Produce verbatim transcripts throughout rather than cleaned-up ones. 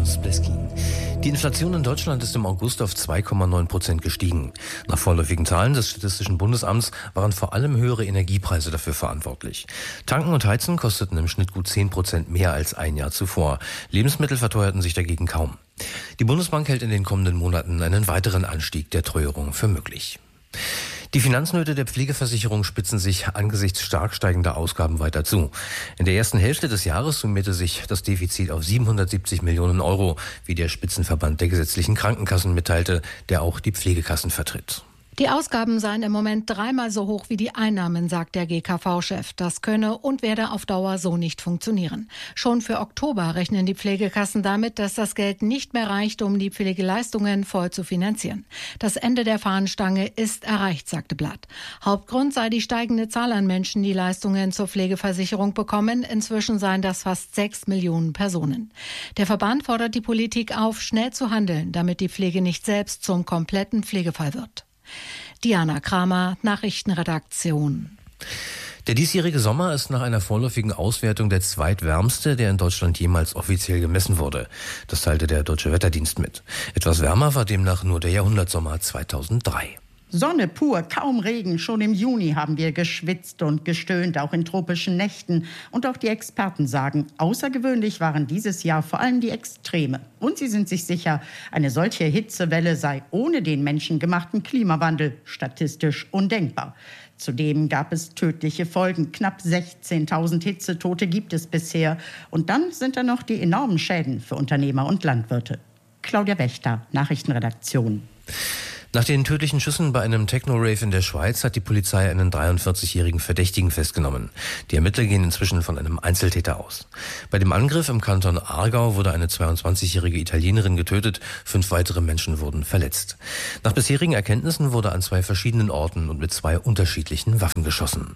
aus Pleskin. Die Inflation in Deutschland ist im August auf zwei Komma neun Prozent gestiegen. Nach vorläufigen Zahlen des Statistischen Bundesamts waren vor allem höhere Energiepreise dafür verantwortlich. Tanken und Heizen kosteten im Schnitt gut zehn Prozent mehr als ein Jahr zuvor. Lebensmittel verteuerten sich dagegen kaum. Die Bundesbank hält in den kommenden Monaten einen weiteren Anstieg der Teuerung für möglich. Die Finanznöte der Pflegeversicherung spitzen sich angesichts stark steigender Ausgaben weiter zu. In der ersten Hälfte des Jahres summierte sich das Defizit auf siebenhundertsiebzig Millionen Euro, wie der Spitzenverband der gesetzlichen Krankenkassen mitteilte, der auch die Pflegekassen vertritt. Die Ausgaben seien im Moment dreimal so hoch wie die Einnahmen, sagt der G K V-Chef. Das könne und werde auf Dauer so nicht funktionieren. Schon für Oktober rechnen die Pflegekassen damit, dass das Geld nicht mehr reicht, um die Pflegeleistungen voll zu finanzieren. Das Ende der Fahnenstange ist erreicht, sagte Blatt. Hauptgrund sei die steigende Zahl an Menschen, die Leistungen zur Pflegeversicherung bekommen. Inzwischen seien das fast sechs Millionen Personen. Der Verband fordert die Politik auf, schnell zu handeln, damit die Pflege nicht selbst zum kompletten Pflegefall wird. Diana Kramer, Nachrichtenredaktion. Der diesjährige Sommer ist nach einer vorläufigen Auswertung der zweitwärmste, der in Deutschland jemals offiziell gemessen wurde. Das teilte der Deutsche Wetterdienst mit. Etwas wärmer war demnach nur der Jahrhundertsommer zweitausenddrei. Sonne pur, kaum Regen. Schon im Juni haben wir geschwitzt und gestöhnt, auch in tropischen Nächten. Und auch die Experten sagen, außergewöhnlich waren dieses Jahr vor allem die Extreme. Und sie sind sich sicher, eine solche Hitzewelle sei ohne den menschengemachten Klimawandel statistisch undenkbar. Zudem gab es tödliche Folgen. Knapp sechzehntausend Hitzetote gibt es bisher. Und dann sind da noch die enormen Schäden für Unternehmer und Landwirte. Claudia Wächter, Nachrichtenredaktion. Nach den tödlichen Schüssen bei einem Techno-Rave in der Schweiz hat die Polizei einen dreiundvierzigjährigen Verdächtigen festgenommen. Die Ermittler gehen inzwischen von einem Einzeltäter aus. Bei dem Angriff im Kanton Aargau wurde eine zweiundzwanzigjährige Italienerin getötet, fünf weitere Menschen wurden verletzt. Nach bisherigen Erkenntnissen wurde an zwei verschiedenen Orten und mit zwei unterschiedlichen Waffen geschossen.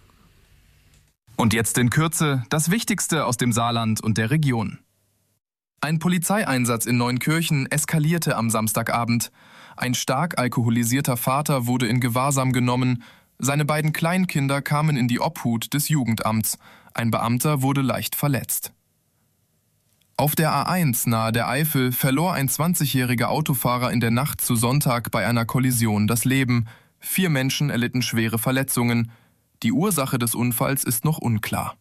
Und jetzt in Kürze das Wichtigste aus dem Saarland und der Region. Ein Polizeieinsatz in Neunkirchen eskalierte am Samstagabend. Ein stark alkoholisierter Vater wurde in Gewahrsam genommen. Seine beiden Kleinkinder kamen in die Obhut des Jugendamts. Ein Beamter wurde leicht verletzt. Auf der A eins nahe der Eifel verlor ein zwanzigjähriger Autofahrer in der Nacht zu Sonntag bei einer Kollision das Leben. Vier Menschen erlitten schwere Verletzungen. Die Ursache des Unfalls ist noch unklar.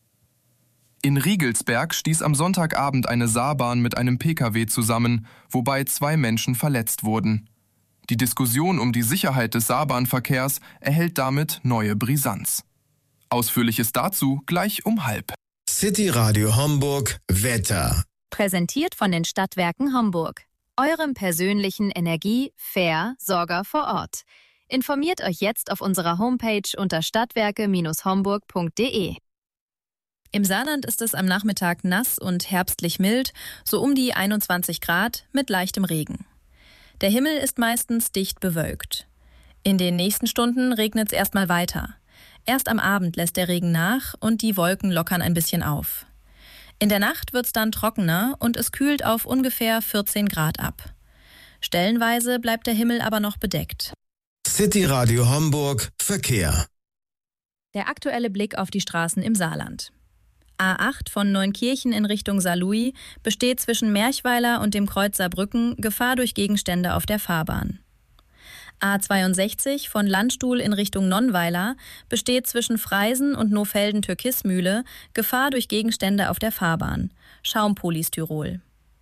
In Riegelsberg stieß am Sonntagabend eine Saarbahn mit einem Pkw zusammen, wobei zwei Menschen verletzt wurden. Die Diskussion um die Sicherheit des Saarbahnverkehrs erhält damit neue Brisanz. Ausführliches dazu gleich um halb. City Radio Homburg Wetter. Präsentiert von den Stadtwerken Homburg. Eurem persönlichen Energie-Versorger vor Ort. Informiert euch jetzt auf unserer Homepage unter stadtwerke Bindestrich homburg punkt de. Im Saarland ist es am Nachmittag nass und herbstlich mild, so um die einundzwanzig Grad mit leichtem Regen. Der Himmel ist meistens dicht bewölkt. In den nächsten Stunden regnet es erstmal weiter. Erst am Abend lässt der Regen nach und die Wolken lockern ein bisschen auf. In der Nacht wird es dann trockener und es kühlt auf ungefähr vierzehn Grad ab. Stellenweise bleibt der Himmel aber noch bedeckt. City Radio Homburg Verkehr. Der aktuelle Blick auf die Straßen im Saarland. A acht von Neunkirchen in Richtung Saarlouis besteht zwischen Merchweiler und dem Kreuz Saarbrücken Gefahr durch Gegenstände auf der Fahrbahn. A zweiundsechzig von Landstuhl in Richtung Nonnweiler besteht zwischen Freisen und Nofelden-Türkismühle Gefahr durch Gegenstände auf der Fahrbahn. Schaumpolystyrol.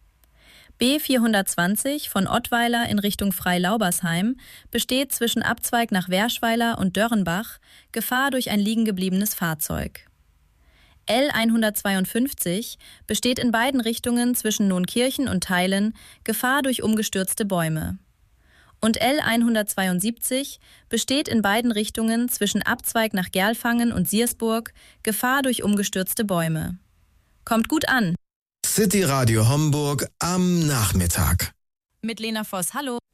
B vierhundertzwanzig von Ottweiler in Richtung Freilaubersheim besteht zwischen Abzweig nach Werschweiler und Dörrenbach Gefahr durch ein liegengebliebenes Fahrzeug. L hundertzweiundfünfzig besteht in beiden Richtungen zwischen Nonkirchen und Theilen Gefahr durch umgestürzte Bäume. Und L hundertzweiundsiebzig besteht in beiden Richtungen zwischen Abzweig nach Gerlfangen und Siersburg Gefahr durch umgestürzte Bäume. Kommt gut an! City Radio Homburg am Nachmittag. Mit Lena Voss, hallo!